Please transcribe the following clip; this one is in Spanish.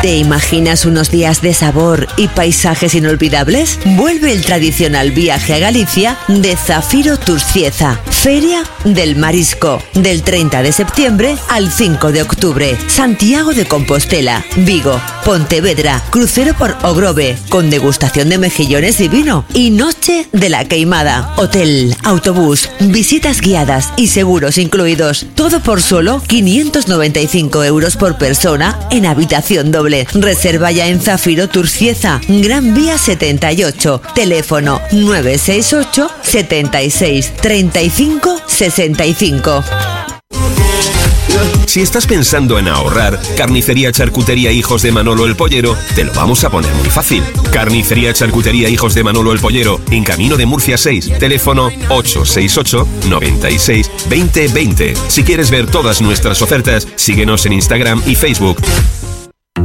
¿Te imaginas unos días de sabor y paisajes inolvidables? Vuelve el tradicional viaje a Galicia de Zafiro Tours Cieza. Feria del Marisco, del 30 de septiembre al 5 de octubre. Santiago de Compostela, Vigo, Pontevedra, crucero por Ogrove, con degustación de mejillones y vino. Y noche de la queimada. Hotel, autobús, visitas guiadas y seguros incluidos. Todo por solo 595 € por persona en habitación doble. Reserva ya en Zafiro Tours Cieza, Gran Vía 78, teléfono 968 76 35 65. Si estás pensando en ahorrar, Carnicería Charcutería Hijos de Manolo el Pollero te lo vamos a poner muy fácil. Carnicería Charcutería Hijos de Manolo el Pollero, en Camino de Murcia 6, teléfono 868 96 20 20. Si quieres ver todas nuestras ofertas, síguenos en Instagram y Facebook.